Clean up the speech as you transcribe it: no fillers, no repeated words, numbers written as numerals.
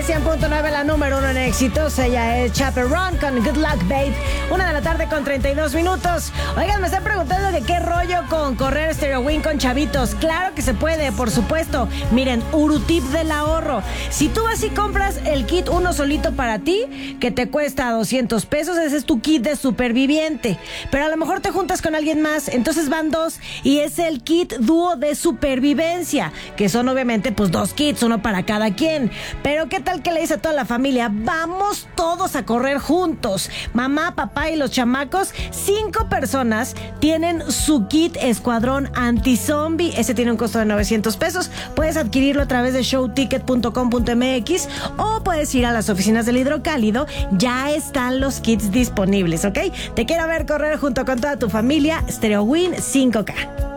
100.9, la número 1 en éxitos. Ella es Chaperone con Good Luck Babe. 1:32 p.m. Oigan, me están preguntando que qué rollo con correr Stereo Win con chavitos. Claro que se puede, por supuesto. Miren, Urutip del ahorro. Si tú vas y compras el kit uno solito para ti, que te cuesta 200 pesos, ese es tu kit de superviviente. Pero a lo mejor te juntas con alguien más, entonces van dos y es el kit dúo de supervivencia, que son obviamente pues 2 kits, uno para cada quien. Pero qué tal que le dice a toda la familia, vamos todos a correr juntos, mamá, papá y los chamacos. 5 personas tienen su kit escuadrón anti-zombie. Ese tiene un costo de 900 pesos. Puedes adquirirlo a través de showticket.com.mx o puedes ir a las oficinas del Hidrocálido. Ya están los kits disponibles, ¿ok? Te quiero ver correr junto con toda tu familia. Stereo Win 5K.